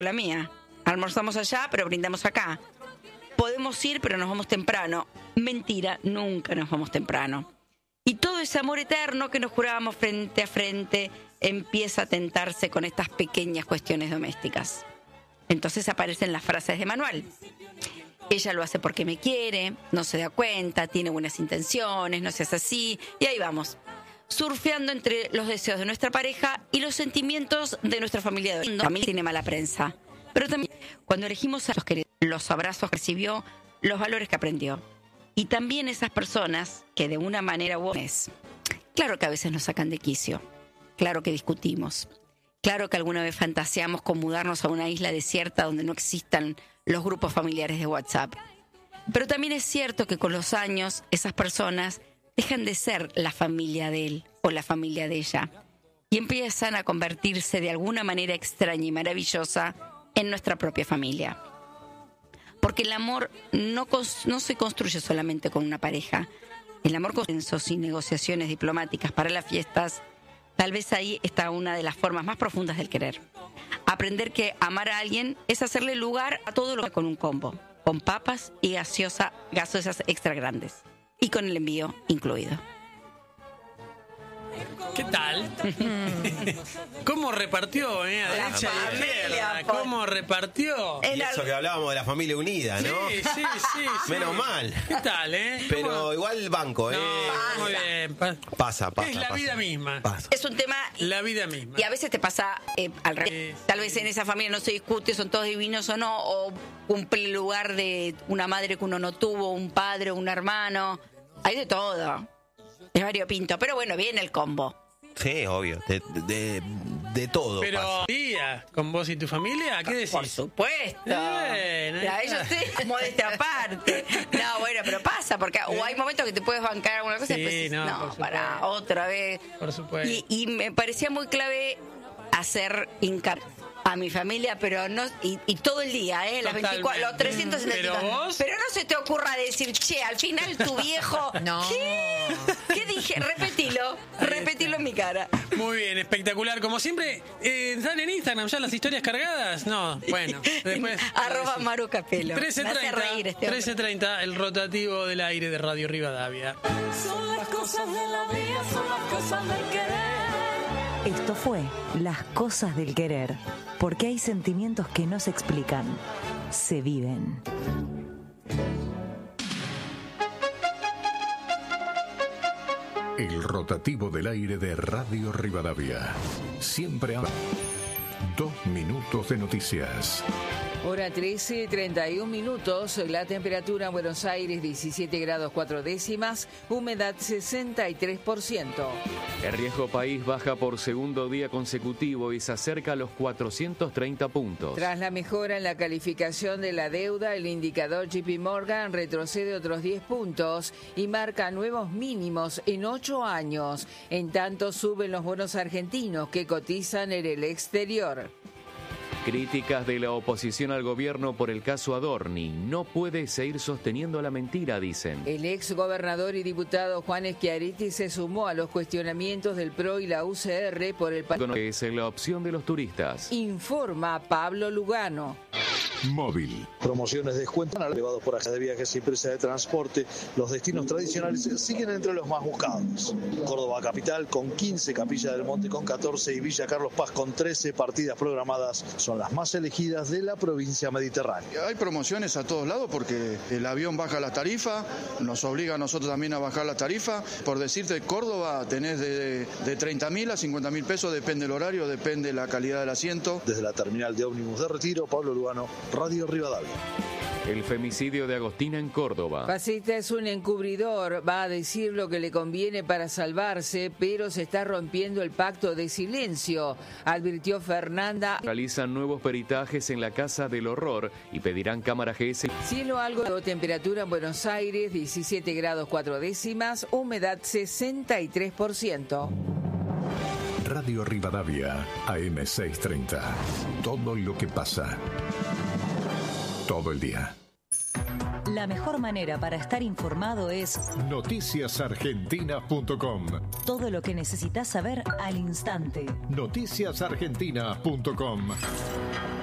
la mía. Almorzamos allá, pero brindamos acá. Podemos ir, pero nos vamos temprano. Mentira, nunca nos vamos temprano. Y todo ese amor eterno que nos jurábamos frente a frente empieza a tentarse con estas pequeñas cuestiones domésticas. Entonces aparecen las frases de Manuel. Ella lo hace porque me quiere, no se da cuenta, tiene buenas intenciones, no seas así. Y ahí vamos, surfeando entre los deseos de nuestra pareja y los sentimientos de nuestra familia. La familia tiene mala prensa. Pero también cuando elegimos a los abrazos que recibió, los valores que aprendió. Y también esas personas que de una manera u otra... Claro que a veces nos sacan de quicio. Claro que discutimos. Claro que alguna vez fantaseamos con mudarnos a una isla desierta donde no existan los grupos familiares de WhatsApp. Pero también es cierto que con los años esas personas dejan de ser la familia de él o la familia de ella y empiezan a convertirse de alguna manera extraña y maravillosa en nuestra propia familia. Porque el amor no se construye solamente con una pareja. El amor con consensos y negociaciones diplomáticas para las fiestas, tal vez ahí está una de las formas más profundas del querer. Aprender que amar a alguien es hacerle lugar a todo lo que con un combo, con papas y gaseosas extra grandes, y con el envío incluido. ¿Qué tal? ¿Cómo repartió, a derecha y izquierda? ¿Cómo repartió? Y eso que hablábamos de la familia unida, ¿no? Sí. Menos mal. ¿Qué tal, Pero ¿Cómo? igual banco, No, muy bien. Pasa. Es la vida misma. Pasa. Es un tema... La vida misma. Y a veces te pasa al revés. Tal vez en esa familia no se discute, son todos divinos o no, o cumple el lugar de una madre que uno no tuvo, un padre, un hermano. Hay de todo. Es variopinto, pero bueno, viene el combo. Sí, obvio. De todo. Pero, tía, ¿con vos y tu familia? ¿Qué decís? Por supuesto. Ellos sí, modestia aparte. No, bueno, pero pasa, porque o hay momentos que te puedes bancar alguna cosa y después no, para otra vez. Por supuesto. Y me parecía muy clave hacer hincapié a mi familia, pero no, y todo el día, las 24, los 365. Pero no se te ocurra decir, che, al final tu viejo. No. ¿Qué dije? Repetilo en mi cara. Muy bien, espectacular. Como siempre, ¿están en Instagram ya las historias cargadas? No, bueno. Después, @Maru Capelo. 13:30, el rotativo del aire de Radio Rivadavia. Son las cosas de la vida, son las cosas del querer. Esto fue Las Cosas del Querer, porque hay sentimientos que no se explican, se viven. El rotativo del aire de Radio Rivadavia. Siempre a 2 minutos de noticias. Hora 13, 31 minutos, la temperatura en Buenos Aires 17 grados 4 décimas, humedad 63%. El riesgo país baja por segundo día consecutivo y se acerca a los 430 puntos. Tras la mejora en la calificación de la deuda, el indicador JP Morgan retrocede otros 10 puntos y marca nuevos mínimos en 8 años. En tanto, suben los bonos argentinos que cotizan en el exterior. Críticas de la oposición al gobierno por el caso Adorni. No puede seguir sosteniendo la mentira, dicen. El ex gobernador y diputado Juan Schiaretti se sumó a los cuestionamientos del PRO y la UCR por el que es la opción de los turistas. Informa Pablo Lugano. Móvil. Promociones de descuento elevados por agencias de viajes y empresas de transporte. Los destinos tradicionales siguen entre los más buscados. Córdoba capital con 15, Capilla del Monte con 14 y Villa Carlos Paz con 13 partidas programadas. Son las más elegidas de la provincia mediterránea. Hay promociones a todos lados porque el avión baja la tarifa, nos obliga a nosotros también a bajar la tarifa. Por decirte, Córdoba tenés de 30.000 a 50.000 pesos, depende el horario, depende la calidad del asiento. Desde la terminal de ómnibus de Retiro, Pablo Lugano, Radio Rivadavia. El femicidio de Agostina en Córdoba. Pacita es un encubridor, va a decir lo que le conviene para salvarse, pero se está rompiendo el pacto de silencio, advirtió Fernanda. Realizan nuevos peritajes en la Casa del Horror y pedirán cámara GS. Cielo algo, temperatura en Buenos Aires 17 grados 4 décimas, humedad 63%. Radio Rivadavia, AM 630. Todo lo que pasa. Todo el día. La mejor manera para estar informado es noticiasargentina.com. Todo lo que necesitas saber al instante. Noticiasargentina.com.